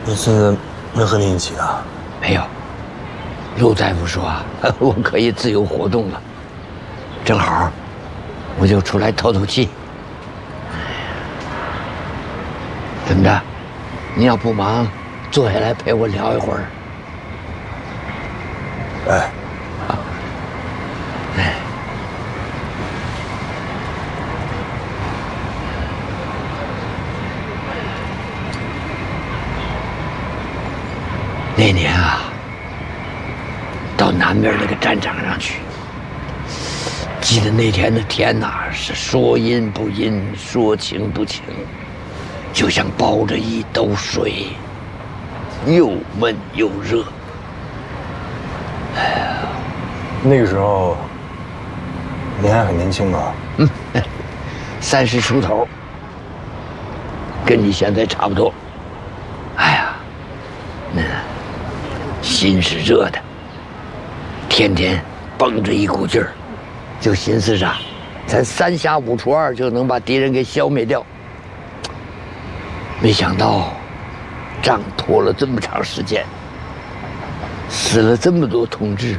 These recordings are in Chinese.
你孙子没和你一起啊？ 没有。陆大夫说啊，我可以自由活动了，正好，我就出来透透气。怎么着？你要不忙，坐下来陪我聊一会儿。 哎， 哎，那年啊，到南边那个战场上去，记得那天的天哪，是说阴不阴，说晴不晴，就像包着一兜水，又闷又热。 那个时候您还很年轻吧 ？30出头，跟你现在差不多。哎呀，那心是热的，天天绷着一股劲儿，就寻思着，咱3下5除2就能把敌人给消灭掉。没想到，仗拖了这么长时间，死了这么多同志。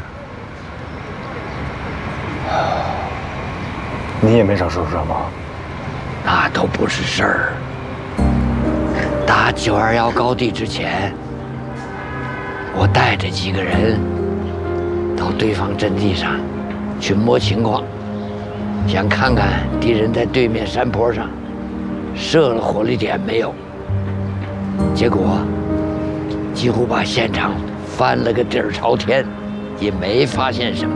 你也没少受伤吧？ 那都不是事儿。打921高地之前，我带着几个人到对方阵地上去摸情况，想看看敌人在对面山坡上设了火力点没有。结果几乎把现场翻了个底儿朝天，也没发现什么。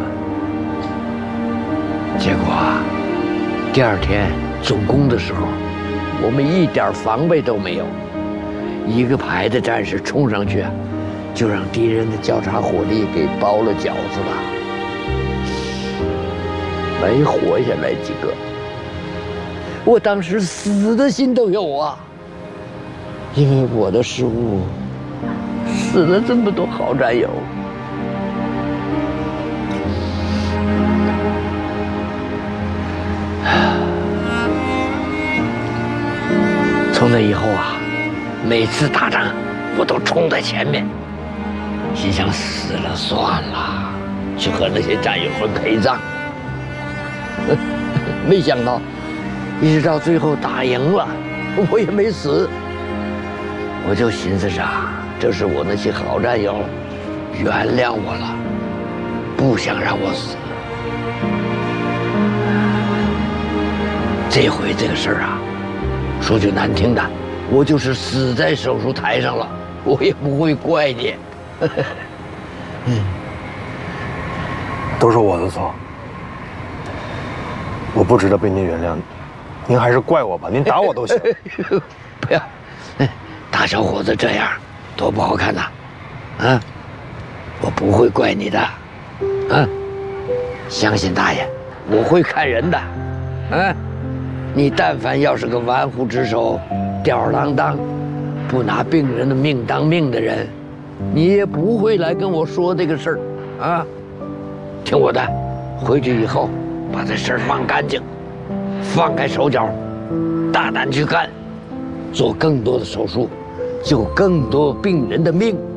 结果啊，第2天总攻的时候，我们一点防备都没有，一个排的战士冲上去，就让敌人的交叉火力给包了饺子了，没活下来几个。我当时死的心都有啊，因为我的失误，死了这么多好战友。从那以后啊，每次打仗我都冲在前面，心想死了算了，去和那些战友们陪葬。没想到，一直到最后打赢了，我也没死。我就寻思着，这是我那些好战友原谅我了，不想让我死。这回这个事儿啊，说句难听的，我就是死在手术台上了，我也不会怪你。 都是我的错，我不值得被您原谅，您还是怪我吧，您打我都行。 不要，大小伙子这样多不好看呐！啊，我不会怪你的，啊，相信大爷，我会看人的，啊。你但凡要是个玩忽职守、吊儿郎当、不拿病人的命当命的人，你也不会来跟我说这个事儿，啊！听我的，回去以后把这事儿忘干净，放开手脚，大胆去干，做更多的手术，救更多病人的命。